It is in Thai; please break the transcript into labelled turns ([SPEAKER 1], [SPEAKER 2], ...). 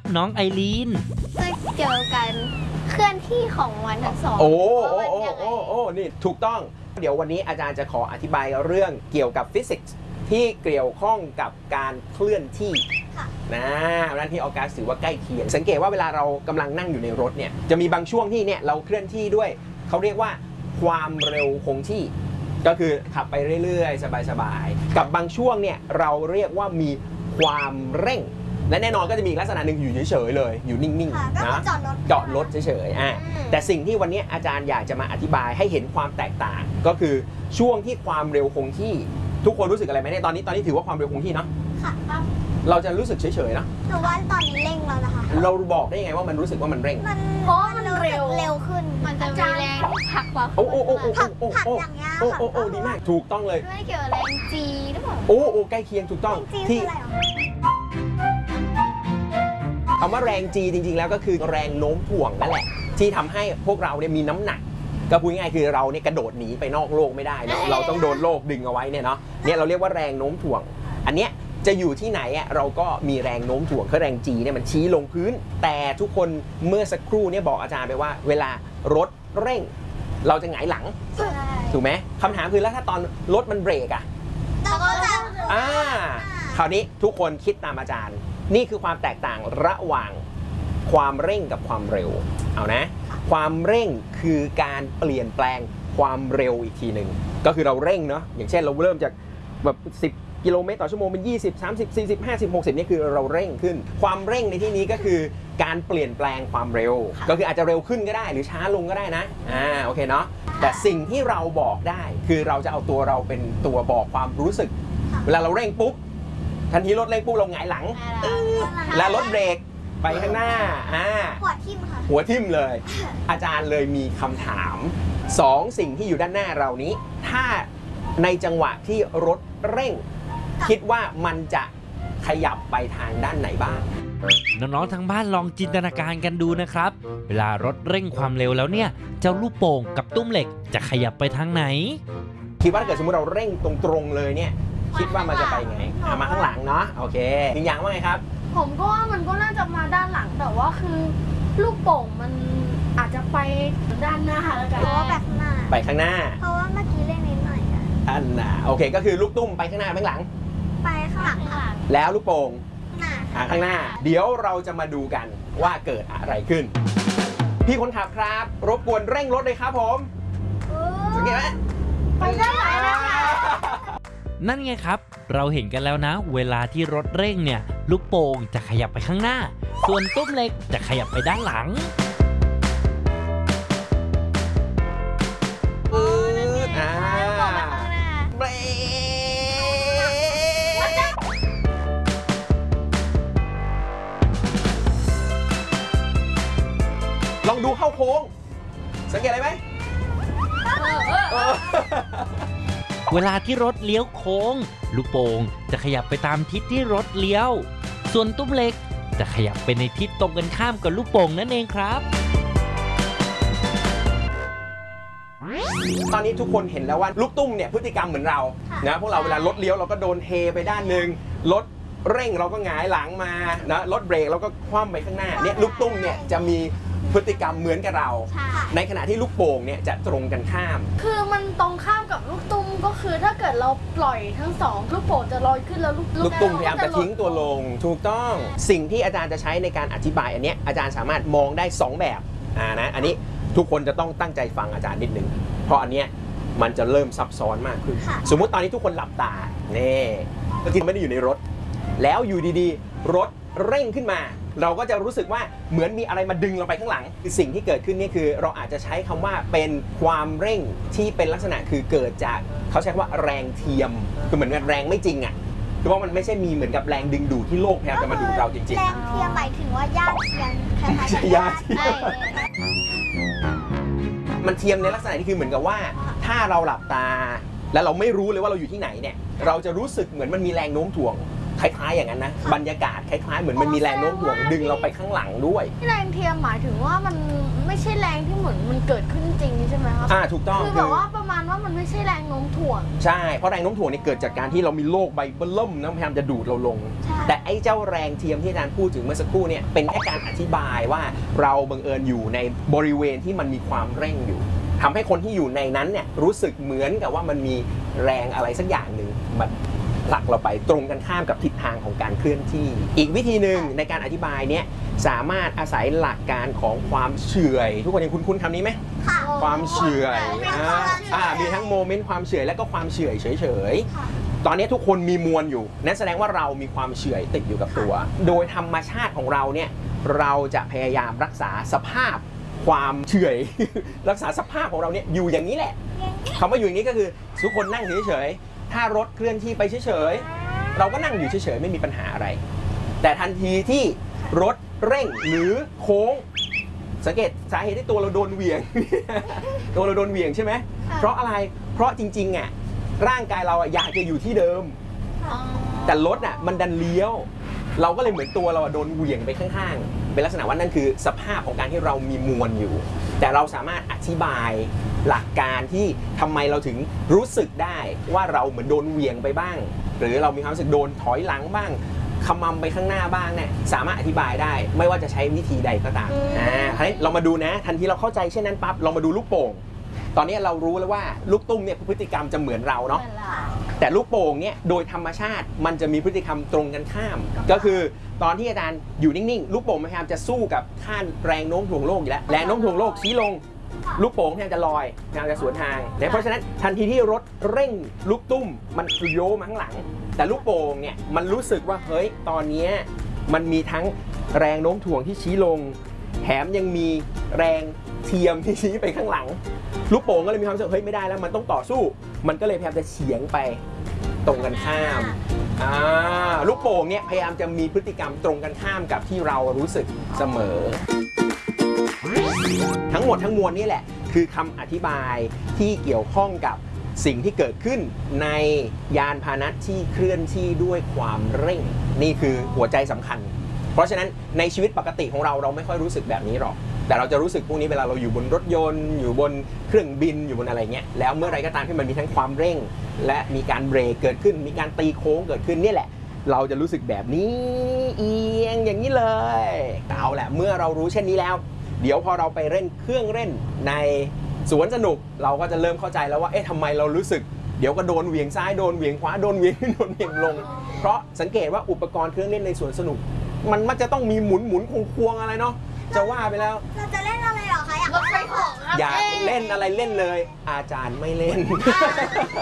[SPEAKER 1] น้องไอรีน
[SPEAKER 2] จะเกี่ยวกันเคลื่อนที่ของวันทั้งสอง
[SPEAKER 3] โอ้นี่ถูกต้องเดี๋ยววันนี้อาจารย์จะขออธิบายเรื่องเกี่ยวกับฟิสิกส์ที่เกี่ยวข้องกับการเคลื่อนที่นะนั่นที่ออกัสถือว่าใกล้เคียงสังเกตว่าเวลาเรากำลังนั่งอยู่ในรถเนี่ยจะมีบางช่วงที่เนี่ยเราเคลื่อนที่ด้วยเขาเรียกว่าความเร็วคงที่ก็คือขับไปเรื่อยๆสบายๆกับบางช่วงเนี่ยเราเรียกว่ามีความเร่งและแน่นอนก็จะมีลักษณะหนึ่งอยู่เฉยๆเลยอยู่นิ่งๆนะจอดรถเฉยๆแต่สิ่งที่วันนี้อาจารย์อยากจะมาอธิบายให้เห็นความแตกต่างก็คือช่วงที่ความเร็วคงที่ทุกคนรู้สึกอะไรไหมเนี่ยตอนนี้ถือว่าความเร็วคงที่เนาะ
[SPEAKER 2] ค่ะ
[SPEAKER 3] เราจะรู้สึกเฉยๆเนาะ
[SPEAKER 2] แต่ว่าตอนนี้เร่งแล้วนะคะ
[SPEAKER 3] เราบอกได้ยังไงว่ามันรู้สึกว่ามันเร่ง
[SPEAKER 2] เพราะมันเร็วขึ้นมันจะมีแรงผลักเราผลักอย่างเงี้ยค่ะ
[SPEAKER 3] ดีมากถูกต้องเลย
[SPEAKER 2] ไม่เกี่ยวกับแรงจีหรือเปล่า
[SPEAKER 3] ใกล้เคียงถูกต้องที่คำว่าแรง G จริงๆแล้วก็คือแรงโน้มถ่วงนั่นแหละที่ทำให้พวกเราเนี่ยมีน้ำหนักก็พูดง่ายๆคือเราเนี่ยกระโดดหนีไปนอกโลกไม่ได้เนาะเราต้องโดนโลกดึงเอาไว้เนี่ยเนาะเนี่ยเราเรียกว่าแรงโน้มถ่วงอันเนี้ยจะอยู่ที่ไหนอ่ะเราก็มีแรงโน้มถ่วงคือแรง G เนี่ยมันชี้ลงพื้นแต่ทุกคนเมื่อสักครู่เนี่ยบอกอาจารย์ไปว่าเวลารถเร่งเราจะหงายหลังถูกไหมคำถามคือแล้วถ้าตอนรถมันเบรกอ่ะ
[SPEAKER 2] เราก็จะ
[SPEAKER 3] คราวนี้ทุกคนคิดตามอาจารย์นี่คือความแตกต่างระหว่างความเร่งกับความเร็วเอานะความเร่งคือการเปลี่ยนแปลงความเร็วอีกทีหนึ่งก็คือเราเร่งเนาะอย่างเช่นเราเริ่มจากแบบ10 กิโลเมตรต่อชั่วโมงเป็น20 30 40 50 60นี่คือเราเร่งขึ้นความเร่งในที่นี้ก็คือการเปลี่ยนแปลงความเร็วก็คืออาจจะเร็วขึ้นก็ได้หรือช้าลงก็ได้นะโอเคเนาะแต่สิ่งที่เราบอกได้คือเราจะเอาตัวเราเป็นตัวบอกความรู้สึกเวลาเราเร่งปุ๊บทันทีรถเร่งปุ๊บเราหงายหลังแล้วรถเบรกไปข้างหน้า
[SPEAKER 2] หัวทิ่มค่ะ
[SPEAKER 3] หัวทิ่มเลยอาจารย์เลยมีคำถาม2สิ่งที่อยู่ด้านหน้าเรานี้ถ้าในจังหวะที่รถเร่งคิดว่ามันจะขยับไปทางด้านไหนบ้าง
[SPEAKER 1] น้องๆทางบ้านลองจินตนาการกันดูนะครับเวลารถเร่งความเร็วแล้วเนี่ยเจ้าลูกโป่งกับตุ้มเหล็กจะขยับไปทางไหน
[SPEAKER 3] คิดว่าถ้าเกิดสมมติเราเร่งตรงๆเลยเนี่ยคิดว่ามันจะไปไงมาข้างหลังเนาะโอเคถึงอย่างว่าไงครับ
[SPEAKER 4] ผมก็ว่ามันก็น่าจะมาด้านหลังแต่ว่าคือลูกโป่งมันอาจจะไปด้านหน้าแล้วกัน
[SPEAKER 2] เพราะว่าแบบหน้า
[SPEAKER 3] ไปข้างหน้า
[SPEAKER 2] เพราะว่าเมื่อกี้เล่นนิดหน่อย
[SPEAKER 3] อันน่ะโอเคก็คือลูกตุ้มไปข้างหน้าข้างหลัง
[SPEAKER 2] ไปข้างหลัง
[SPEAKER 3] แล้วลูกโป่งข้างหน้าเดี๋ยวเราจะมาดูกันว่าเกิดอะไรขึ้นพี่คนขับครับรบกวนเร่งรถเลยครับผมสังเกตไหม
[SPEAKER 2] ไปได้ไหม
[SPEAKER 1] นั่นไงครับเราเห็นกันแล้วนะเวลาที่รถเร่งเนี่ยลูกโป่งจะขยับไปข้างหน้าส่วนตุ้มเล็กจะขยับไปด้านหลัง
[SPEAKER 3] เบรกลองดูเข้าโค้งสังเกตอะไรไหม
[SPEAKER 1] เวลาที่รถเลี้ยวโค้งลูกโป่งจะขยับไปตามทิศที่รถเลี้ยวส่วนตุ้มเล็กจะขยับไปในทิศตรงกันข้ามกับลูกโป่งนั่นเองครับ
[SPEAKER 3] ตอนนี้ทุกคนเห็นแล้วว่าลูกตุ้มเนี่ยพฤติกรรมเหมือนเรานะพวกเราเวลารถเลี้ยวเราก็โดนเทไปด้านหนึ่งรถเร่งเราก็หงายหลังมานะรถเบรกเราก็คว่ำไปข้างหน้าเนี่ยลูกตุ้มเนี่ยจะมีพฤติกรรมเหมือนกับเราในขณะที่ลูกโป่งเนี่ยจะตรงกันข้าม
[SPEAKER 4] คือมันตรงข้ามกับลูกตุ้มก็คือถ้าเกิดเราปล่อยทั้งสองลูกโป่งจะลอยขึ้นแล้วลูก
[SPEAKER 3] ตุ้มพยายามจะทิ้งตัวลงถูกต้องสิ่งที่อาจารย์จะใช้ในการอธิบายอันนี้อาจารย์สามารถมองได้2แบบนะอันนี้ทุกคนจะต้องตั้งใจฟังอาจารย์นิดนึงเพราะอันเนี้ยมันจะเริ่มซับซ้อนมากขึ้นสมมุติตอนนี้ทุกคนหลับตานี่ก็ที่ไม่ได้อยู่ในรถแล้วอยู่ดีๆรถเร่งขึ้นมาเราก็จะรู้สึกว่าเหมือนมีอะไรมาดึงเราไปข้างหลังสิ่งที่เกิดขึ้นนี่คือเราอาจจะใช้คำว่าเป็นความเร่งที่เป็นลักษณะคือเกิดจากเขาใช้ว่าแรงเทียมคือเหมือนกับแรงไม่จริงอ่ะคือว่ามันไม่ใช่มีเหมือนกับแรงดึงดูดที่โลกพยายามจะมาดูดเราจริงๆ
[SPEAKER 2] แรงเทียมหมายถึงว่าญาติเทียมคล้าย
[SPEAKER 3] ๆญาติมันเทียมในลักษณะที่คือเหมือนกับว่าถ้าเราหลับตาแล้วเราไม่รู้เลยว่าเราอยู่ที่ไหนเนี่ยเราจะรู้สึกเหมือนมันมีแรงโน้มถ่วงคล้ายๆอย่างนั้นนะบรรยากาศคล้ายๆเหมือนมันมีแรงโน้มถ่วงดึงเราไปข้างหลังด้วย
[SPEAKER 4] แรงเทียมหมายถึงว่ามันไม่ใช่แรงที่เหมือนมันเกิดขึ้นจริงใช่ไหมครับ
[SPEAKER 3] ถูกต้อง
[SPEAKER 4] คือแบบว่าประมาณว่ามันไม่ใช่แรงโน้มถ่วง
[SPEAKER 3] ใช่เพราะแรงโน้มถ่วงนี่เกิดจากการที่เรามีโลกใบเบิ่มนะพยายามจะดูดเราลงแต่ไอ้เจ้าแรงเทียมที่อาจารย์พูดถึงเมื่อสักครู่เนี่ยเป็นแค่การอธิบายว่าเราบังเอิญอยู่ในบริเวณที่มันมีความเร่งอยู่ทำให้คนที่อยู่ในนั้นเนี่ยรู้สึกเหมือนกับว่ามันมีแรงอะไรสักอย่างหนึ่งมันผลักเราไปตรงกันข้ามกับทิศทางของการเคลื่อนที่อีกวิธีหนึ่งในการอธิบายเนี่ยสามารถอาศัยหลักการของความเฉื่อยทุกคนยังคุ้นๆคำนี้ไหมความเฉื่อยมีทั้งโมเมนต์ความเฉื่อยและก็ความเฉื่อยเฉยๆตอนนี้ทุกคนมีมวลอยู่นั่นแสดงว่าเรามีความเฉื่อยติดอยู่กับตัวโดยธรรมชาติของเราเนี่ยเราจะพยายามรักษาสภาพความเฉื่อย รักษาสภาพของเราเนี่ยอยู่อย่างนี้แหละคำว่าอยู่อย่างนี้ก็คือทุกคนนั่งเฉยๆถ้ารถเคลื่อนที่ไปเฉยๆเราก็นั่งอยู่เฉยๆไม่มีปัญหาอะไรแต่ทันทีที่รถเร่งหรือโค้งสังเกตสาเหตุที่ตัวเราโดนเหวี่ยง ตัวเราโดนเหวี่ยงใช่ไหมเพราะอะไรเพราะจริงๆอ่ะร่างกายเราอยากจะอยู่ที่เดิมแต่รถอ่ะมันดันเลี้ยวเราก็เลยเหมือนตัวเราโดนเหวี่ยงไปข้างๆเป็นลักษณะว่านั่นคือสภาพของการที่เรามีมวลอยู่แต่เราสามารถอธิบายหลักการที่ทำไมเราถึงรู้สึกได้ว่าเราเหมือนโดนเหวี่ยงไปบ้างหรือเรามีความรู้สึกโดนถอยหลังบ้างขมำไปข้างหน้าบ้างเนี่ยสามารถอธิบายได้ไม่ว่าจะใช้วิธีใดก็ตามคราวนี้เรามาดูนะทันทีเราเข้าใจเช่นนั้นปั๊บเรามาดูลูกโป่งตอนนี้เรารู้แล้วว่าลูกตุ้มเนี่ยพฤติกรรมจะเหมือนเราเนาะแต่ลูกโป่งเนี่ยโดยธรรมชาติมันจะมีพฤติกรรมตรงกันข้ามก็คือตอนที่อาจารย์อยู่นิ่งๆลูกโป่งพยายามจะสู้กับค่าแรงโน้มถ่วงโลกอยู่แล้วแรงโน้มถ่วงโลกชี้ลงลูกโป่งพยายามจะลอยพยายามจะสวนทางเพราะฉะนั้นทันทีที่รถเร่งลูกตุ้มมันโยมาข้างหลังแต่ลูกโป่งเนี่ยมันรู้สึกว่าเฮ้ยตอนนี้มันมีทั้งแรงโน้มถ่วงที่ชี้ลงแถมยังมีแรงเทียมที่ชี้ไปข้างหลังลูกโป่งก็เลยมีความรู้สึกเฮ้ยไม่ได้แล้วมันต้องต่อสู้มันก็เลยพยายามจะเฉียงไปตรงกันข้ามลูกโป่งเนี่ยพยายามจะมีพฤติกรรมตรงกันข้ามกับที่เรารู้สึกเสมอทั้งหมดทั้งมวลนี่แหละคือคำอธิบายที่เกี่ยวข้องกับสิ่งที่เกิดขึ้นในยานพาหนะที่เคลื่อนที่ด้วยความเร่งนี่คือหัวใจสำคัญเพราะฉะนั้นในชีวิตปกติของเราไม่ค่อยรู้สึกแบบนี้หรอกแต่เราจะรู้สึกพวกนี้เวลาเราอยู่บนรถยนต์อยู่บนเครื่องบินอยู่บนอะไรเงี้ยแล้วเมื่อไรก็ตามที่มันมีทั้งความเร่งและมีการเบรกเกิดขึ้นมีการตีโค้งเกิดขึ้นนี่แหละเราจะรู้สึกแบบนี้เอียงอย่างนี้เลยเอาแหละเมื่อเรารู้เช่นนี้แล้วเดี๋ยวพอเราไปเล่นเครื่องเล่นในสวนสนุกเราก็จะเริ่มเข้าใจแล้วว่าเอ๊ะทำไมเรารู้สึกเดี๋ยวก็โดนเหวี่ยงซ้ายโดนเหวี่ยงขวาโดนเหวี่ยงขึ้นโดนเหวี่ยงลงเพราะสังเกตว่าอุปกรณ์เครื่องเล่นในสวนสนุกมันมักจะต้องมีหมุนควงอะไรเนาะจะว่าไปแล้ว
[SPEAKER 2] เราจะเล่นอะไรหรอคะอยากเล่นของ
[SPEAKER 3] อยากเล่นอะไรเล่นเลยอาจารย์ไม่เล่น